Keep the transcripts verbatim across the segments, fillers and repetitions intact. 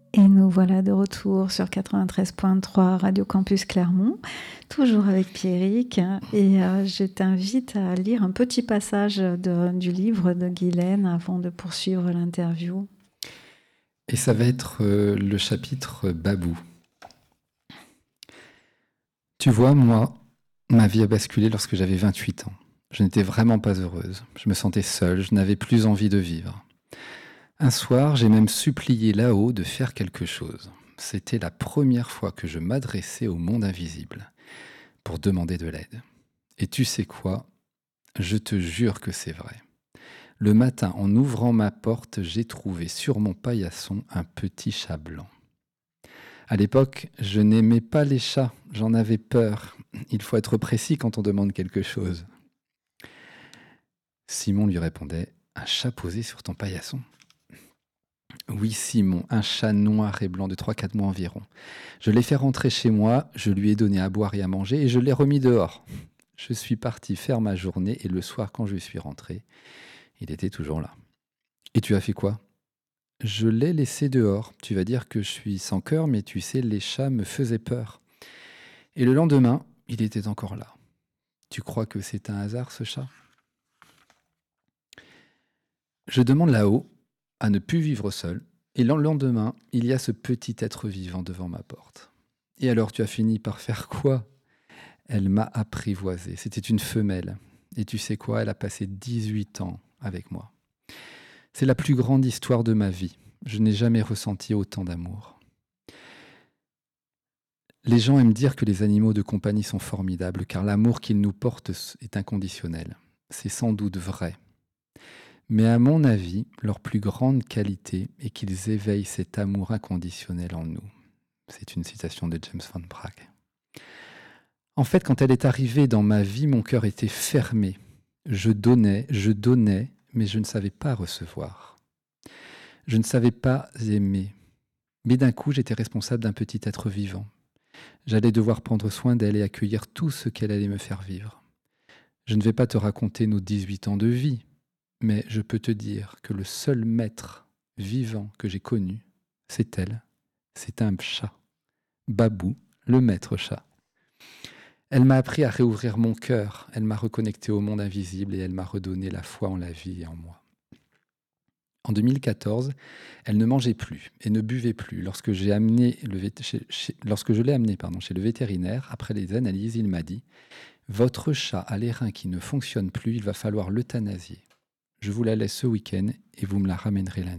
Et nous voilà de retour sur quatre-vingt-treize virgule trois Radio Campus Clermont, toujours avec Pierrick. Et euh, je t'invite à lire un petit passage de, du livre de Guylaine avant de poursuivre l'interview. Et ça va être euh, le chapitre Babou. Tu vois, moi, ma vie a basculé lorsque j'avais vingt-huit ans. Je n'étais vraiment pas heureuse. Je me sentais seule, je n'avais plus envie de vivre. Un soir, j'ai même supplié là-haut de faire quelque chose. C'était la première fois que je m'adressais au monde invisible pour demander de l'aide. Et tu sais quoi ? Je te jure que c'est vrai. Le matin, en ouvrant ma porte, j'ai trouvé sur mon paillasson un petit chat blanc. À l'époque, je n'aimais pas les chats, j'en avais peur. Il faut être précis quand on demande quelque chose. Simon lui répondait, « Un chat posé sur ton paillasson ?» Oui, Simon, un chat noir et blanc de trois à quatre mois environ. Je l'ai fait rentrer chez moi, je lui ai donné à boire et à manger et je l'ai remis dehors. Je suis parti faire ma journée et le soir, quand je suis rentré, il était toujours là. Et tu as fait quoi ? Je l'ai laissé dehors. Tu vas dire que je suis sans cœur, mais tu sais, les chats me faisaient peur. Et le lendemain, il était encore là. Tu crois que c'est un hasard, ce chat ? Je demande là-haut à ne plus vivre seul. Et le lendemain, il y a ce petit être vivant devant ma porte. Et alors, tu as fini par faire quoi ? Elle m'a apprivoisé. C'était une femelle. Et tu sais quoi ? Elle a passé dix-huit ans avec moi. C'est la plus grande histoire de ma vie. Je n'ai jamais ressenti autant d'amour. Les gens aiment dire que les animaux de compagnie sont formidables, car l'amour qu'ils nous portent est inconditionnel. C'est sans doute vrai. Mais à mon avis, leur plus grande qualité est qu'ils éveillent cet amour inconditionnel en nous. C'est une citation de James Van Praagh. En fait, quand elle est arrivée dans ma vie, mon cœur était fermé. Je donnais, je donnais, mais je ne savais pas recevoir. Je ne savais pas aimer. Mais d'un coup, j'étais responsable d'un petit être vivant. J'allais devoir prendre soin d'elle et accueillir tout ce qu'elle allait me faire vivre. Je ne vais pas te raconter nos dix-huit ans de vie, mais je peux te dire que le seul maître vivant que j'ai connu, c'est elle. C'est un chat. Babou, le maître chat. Elle m'a appris à réouvrir mon cœur, elle m'a reconnecté au monde invisible et elle m'a redonné la foi en la vie et en moi. En deux mille quatorze, elle ne mangeait plus et ne buvait plus. Lorsque, j'ai amené le vét- chez- chez- lorsque je l'ai amenée pardon, chez le vétérinaire, après les analyses, il m'a dit « Votre chat a les reins qui ne fonctionnent plus, il va falloir l'euthanasier. Je vous la laisse ce week-end et vous me la ramènerez lundi. »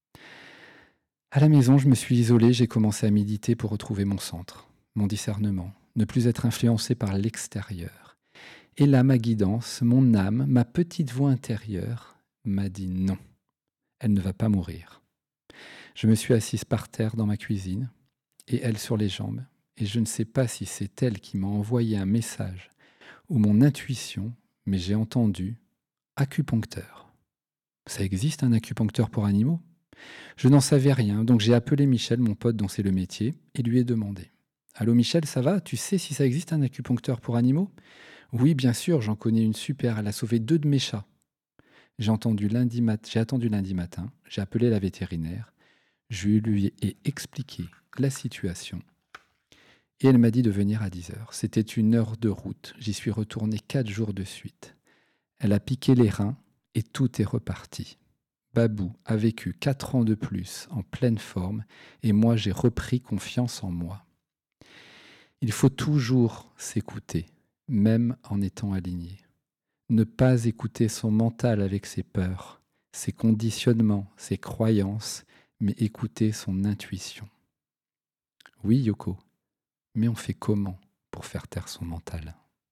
À la maison, je me suis isolé, j'ai commencé à méditer pour retrouver mon centre, mon discernement, ne plus être influencé par l'extérieur. Et là, ma guidance, mon âme, ma petite voix intérieure m'a dit non. Elle ne va pas mourir. Je me suis assise par terre dans ma cuisine, et elle sur les jambes, et je ne sais pas si c'est elle qui m'a envoyé un message ou mon intuition, mais j'ai entendu acupuncteur. Ça existe un acupuncteur pour animaux ? Je n'en savais rien, donc j'ai appelé Michel, mon pote dont c'est le métier, et lui ai demandé. « Allô Michel, ça va ? Tu sais si ça existe un acupuncteur pour animaux ? » ?»« Oui, bien sûr, j'en connais une super, elle a sauvé deux de mes chats. » J'ai entendu lundi mat- j'ai attendu lundi matin, j'ai appelé la vétérinaire, je lui ai expliqué la situation et elle m'a dit de venir à dix heures. C'était une heure de route, j'y suis retourné quatre jours de suite. Elle a piqué les reins et tout est reparti. Babou a vécu quatre ans de plus en pleine forme et moi j'ai repris confiance en moi. Il faut toujours s'écouter, même en étant aligné. Ne pas écouter son mental avec ses peurs, ses conditionnements, ses croyances, mais écouter son intuition. Oui, Yoko, mais on fait comment pour faire taire son mental ?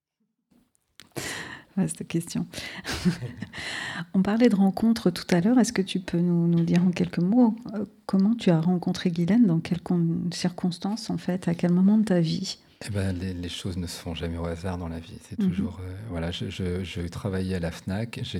Vaste question. On parlait de rencontres tout à l'heure. Est-ce que tu peux nous, nous dire en quelques mots euh, comment tu as rencontré Guylaine, dans quelles con- circonstances, en fait, à quel moment de ta vie ? Eh ben, les, les choses ne se font jamais au hasard dans la vie. C'est Mhm. toujours, euh, voilà, je, je, je travaillais à la Fnac, j'ai